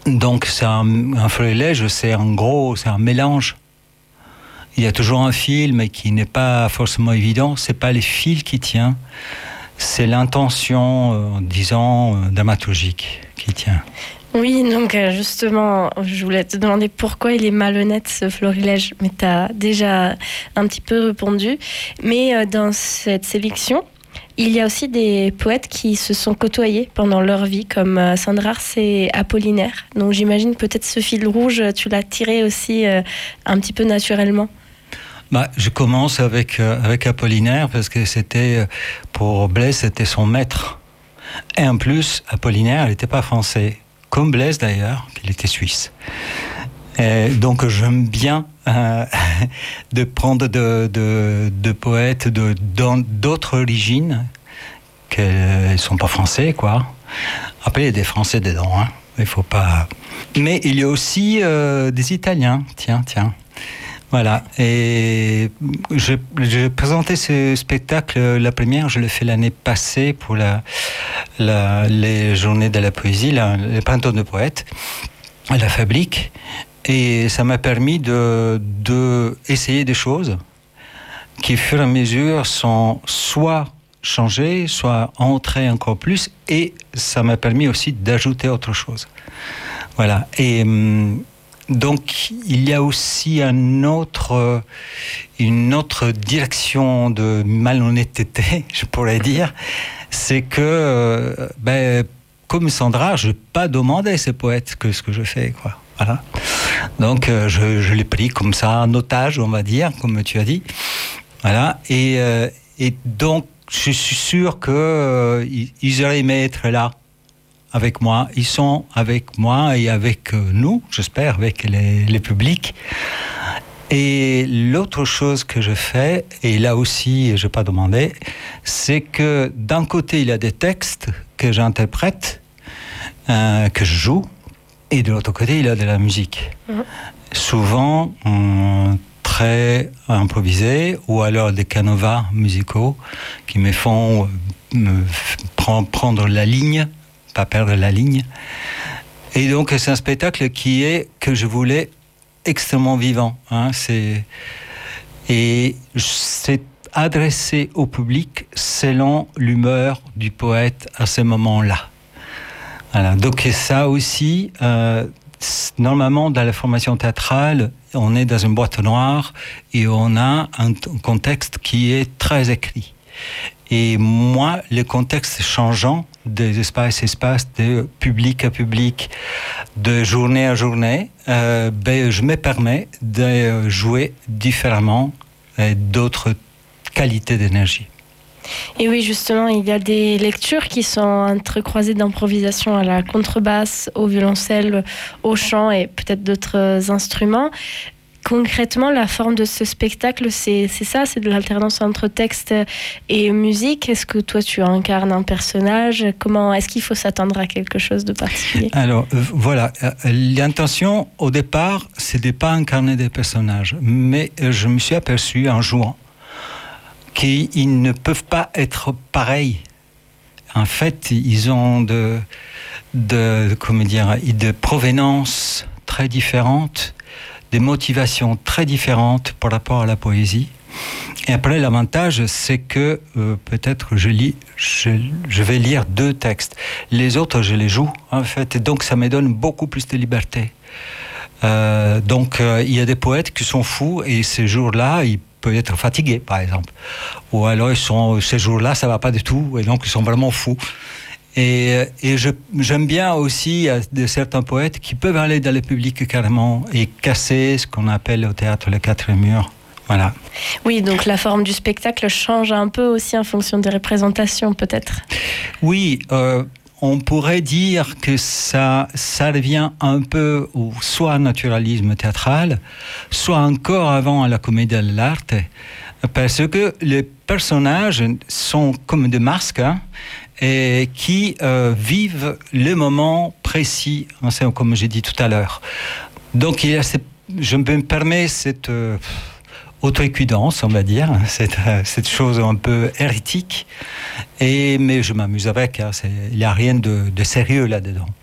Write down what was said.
Donc c'est un florilège, c'est un mélange. Il y a toujours un fil, mais qui n'est pas forcément évident. C'est pas les fils qui tient, c'est l'intention, dramaturgique qui tient. Oui, donc justement, je voulais te demander pourquoi il est malhonnête ce florilège, mais tu as déjà un petit peu répondu. Mais dans cette sélection, il y a aussi des poètes qui se sont côtoyés pendant leur vie, comme Sandrars et Apollinaire. Donc j'imagine peut-être ce fil rouge, tu l'as tiré aussi un petit peu naturellement. Je commence avec Apollinaire parce que pour Blaise, c'était son maître. Et en plus, Apollinaire, il n'était pas français, comme Blaise d'ailleurs, qu'il était suisse. Et donc j'aime bien de prendre de poètes d'autres origines, qu'ils ne sont pas français, quoi. Après, il y a des Français dedans, hein. Il faut pas... Mais il y a aussi des Italiens, tiens. Voilà, et j'ai présenté ce spectacle, la première, je l'ai fait l'année passée pour les journées de la poésie, les printemps de poètes, à la Fabrique, et ça m'a permis de essayer des choses qui, au fur et à mesure, sont soit changées, soit entrées encore plus, et ça m'a permis aussi d'ajouter autre chose. Voilà, et... Donc, il y a aussi une autre direction de malhonnêteté, je pourrais dire, c'est que, comme Sandra, je n'ai pas demandé à ces poètes ce que je fais, quoi. Voilà. Donc, je l'ai pris comme ça, en otage, on va dire, comme tu as dit. Voilà. Et donc, je suis sûr qu'ils auraient aimé être là. Avec moi, ils sont avec moi et avec nous, j'espère, avec les publics. Et l'autre chose que je fais, et là aussi je n'ai pas demandé, c'est que d'un côté il y a des textes que j'interprète, que je joue, et de l'autre côté il y a de la musique. Souvent très improvisés, ou alors des canovas musicaux qui me font prendre la ligne, pas perdre la ligne. Et donc c'est un spectacle que je voulais extrêmement vivant, hein. C'est adressé au public selon l'humeur du poète à ce moment-là. Voilà. Donc ça aussi, normalement dans la formation théâtrale, on est dans une boîte noire et on a un contexte qui est très écrit. Et moi, le contexte changeant des espaces, de public à public, de journée à journée, je me permets de jouer différemment d'autres qualités d'énergie. Et oui, justement, il y a des lectures qui sont entrecroisées d'improvisation à la contrebasse, au violoncelle, au chant et peut-être d'autres instruments. Concrètement, la forme de ce spectacle, c'est ça, c'est de l'alternance entre texte et musique. Est-ce que toi, tu incarnes un personnage ? Est-ce qu'il faut s'attendre à quelque chose de particulier ? Alors, voilà. L'intention, au départ, c'est de ne pas incarner des personnages. Mais je me suis aperçu en jouant qu'ils ne peuvent pas être pareils. En fait, ils ont de provenances très différentes, des motivations très différentes par rapport à la poésie. Et après, l'avantage, c'est que peut-être je vais lire 2 textes. Les autres, je les joue, en fait. Et donc, ça me donne beaucoup plus de liberté. Il y a des poètes qui sont fous et ces jours-là, ils peuvent être fatigués, par exemple. Ou alors, ces jours-là, ça ne va pas du tout et donc ils sont vraiment fous. Et j'aime bien aussi de certains poètes qui peuvent aller dans le public carrément et casser ce qu'on appelle au théâtre le 4 murs. Voilà. Oui, donc la forme du spectacle change un peu aussi en fonction des représentations, peut-être. Oui, on pourrait dire que ça revient un peu soit au naturalisme théâtral, soit encore avant à la comédie dell'arte, parce que les personnages sont comme des masques, hein, et qui vivent le moment précis, comme j'ai dit tout à l'heure. Donc je me permets cette auto-équidance, on va dire, cette chose un peu hérétique, mais je m'amuse avec, hein, il n'y a rien de sérieux là-dedans.